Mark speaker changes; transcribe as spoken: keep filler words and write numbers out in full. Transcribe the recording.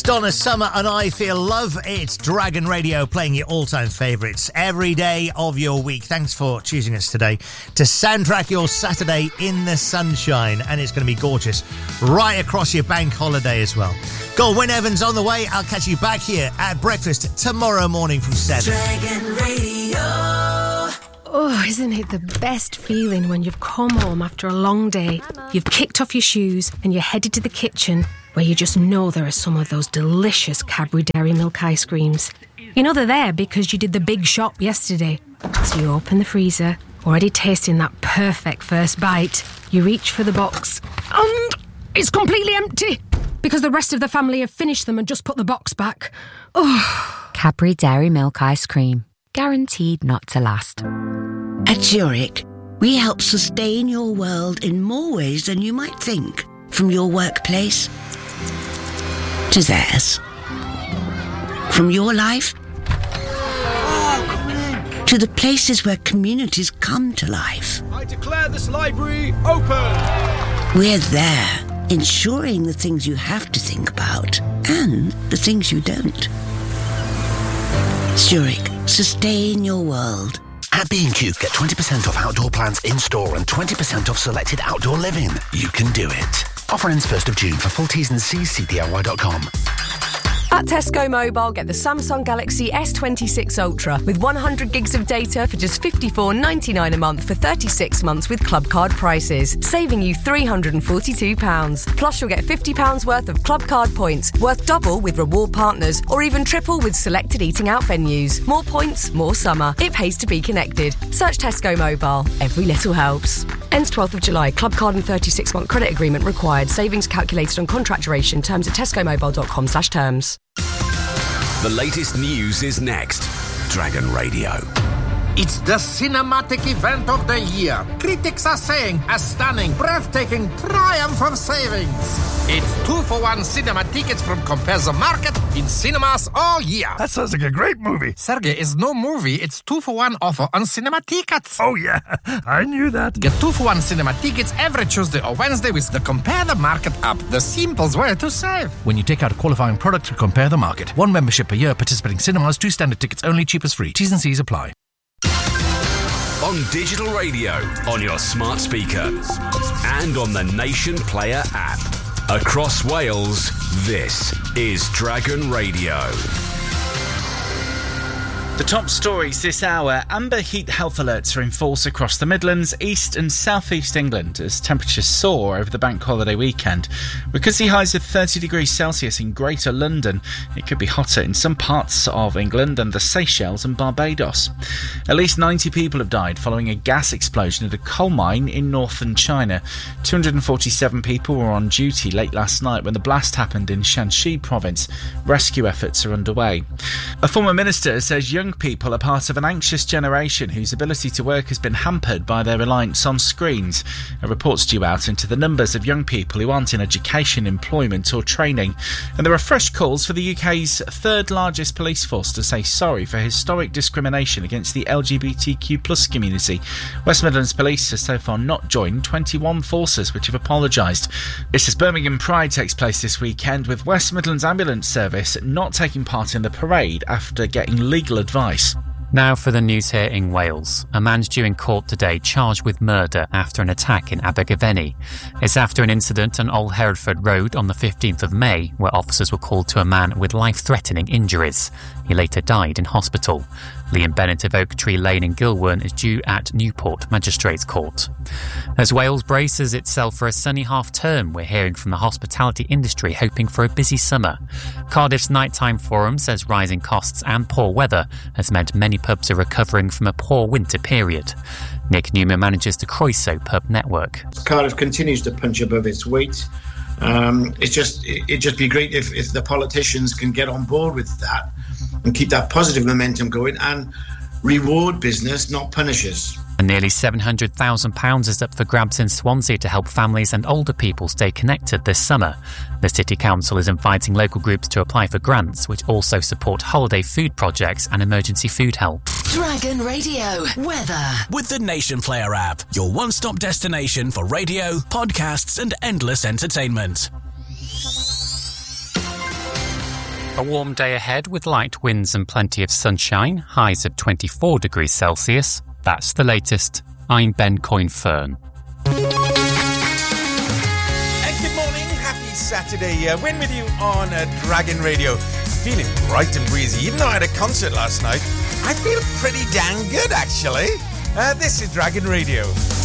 Speaker 1: Donna Summer and I Feel Love. It's Dragon Radio playing your all-time favourites every day of your week. Thanks for choosing us today to soundtrack your Saturday in the sunshine, and it's going to be gorgeous right across your bank holiday as well. Go, Wyn Evans on the way. I'll catch you back here at breakfast tomorrow morning from seven.
Speaker 2: Dragon Radio.
Speaker 3: Oh, isn't it the best feeling when you've come home after a long day, you've kicked off your shoes and you're headed to the kitchen where you just know there are some of those delicious Cadbury Dairy Milk ice creams. You know they're there because you did the big shop yesterday. So you open the freezer, already tasting that perfect first bite. You reach for the box and it's completely empty because the rest of the family have finished them and just put the box back. Oh.
Speaker 4: Cadbury Dairy Milk ice cream. Guaranteed not to last.
Speaker 5: At Zurich, we help sustain your world in more ways than you might think. From your workplace to theirs. From your life to the places where communities come to life.
Speaker 6: I declare this library open!
Speaker 5: We're there, ensuring the things you have to think about and the things you don't. Zurich, sustain your world.
Speaker 7: At B and Q, get twenty percent off outdoor plants in-store and twenty percent off selected outdoor living. You can do it. Offer ends first of June. For full T's and C's, C D I Y dot com.
Speaker 8: At Tesco Mobile, get the Samsung Galaxy S twenty-six Ultra with one hundred gigs of data for just fifty-four ninety-nine a month for thirty-six months with Club Card prices, saving you three hundred forty-two pounds. Plus, you'll get fifty pounds worth of Club Card points, worth double with reward partners, or even triple with selected eating out venues. More points, more summer. It pays to be connected. Search Tesco Mobile. Every little helps. Ends twelfth of July. Club Card and thirty-six month credit agreement required. Savings calculated on contract duration. Terms at tescomobile dot com slash terms.
Speaker 9: The latest news is next. Dragon Radio.
Speaker 10: It's the cinematic event of the year. Critics are saying a stunning, breathtaking triumph of savings. It's two for one cinema tickets from Compare the Market in cinemas all year.
Speaker 11: That sounds like a great movie.
Speaker 10: Sergey, it's no movie. It's two for one offer on cinema tickets.
Speaker 11: Oh, yeah. I knew that.
Speaker 10: Get two for one cinema tickets every Tuesday or Wednesday with the Compare the Market app. The simplest way to save.
Speaker 11: When you take out a qualifying product to Compare the Market. One membership per year, participating cinemas, two standard tickets only, cheapest free. T's and C's apply.
Speaker 9: On digital radio, on your smart speaker, and on the Nation Player app. Across Wales, this is Dragon Radio.
Speaker 12: The top stories this hour. Amber heat health alerts are in force across the Midlands, East and South East England as temperatures soar over the bank holiday weekend. We could see highs of thirty degrees Celsius in Greater London. It could be hotter in some parts of England and the Seychelles and Barbados. At least ninety people have died following a gas explosion at a coal mine in northern China. two hundred forty-seven people were on duty late last night when the blast happened in Shanxi province. Rescue efforts are underway. A former minister says young people are part of an anxious generation whose ability to work has been hampered by their reliance on screens. A report's due out into the numbers of young people who aren't in education, employment or training. And there are fresh calls for the U K's third largest police force to say sorry for historic discrimination against the L G B T Q plus community. West Midlands Police has so far not joined twenty-one forces which have apologised. This is Birmingham Pride takes place this weekend, with West Midlands Ambulance Service not taking part in the parade after getting legal advice.
Speaker 13: Now for the news here in Wales. A man's due in court today charged with murder after an attack in Abergavenny. It's after an incident on Old Hereford Road on the fifteenth of May, where officers were called to a man with life-threatening injuries. He later died in hospital. Liam Bennett of Oak Tree Lane in Gilwern is due at Newport Magistrates Court. As Wales braces itself for a sunny half-term, we're hearing from the hospitality industry hoping for a busy summer. Cardiff's Nighttime Forum says rising costs and poor weather has meant many pubs are recovering from a poor winter period. Nick Newman manages the Croeso Pub Network.
Speaker 14: Cardiff continues to punch above its weight. Um, it's just, it, it'd just be great if, if the politicians can get on board with that and keep that positive momentum going and reward business, not punish us.
Speaker 13: And nearly seven hundred thousand pounds is up for grabs in Swansea to help families and older people stay connected this summer. The City Council is inviting local groups to apply for grants, which also support holiday food projects and emergency food help.
Speaker 2: Dragon Radio weather.
Speaker 9: With the Nation Player app, your one-stop destination for radio, podcasts and endless entertainment.
Speaker 13: A warm day ahead with light winds and plenty of sunshine, highs of twenty-four degrees Celsius. That's the latest. I'm Ben Coyne-Fern.
Speaker 15: And good morning, happy Saturday. Uh, Win with you on uh, Dragon Radio. Feeling bright and breezy. Even though I had a concert last night, I feel pretty dang good, actually. Uh, this is Dragon Radio.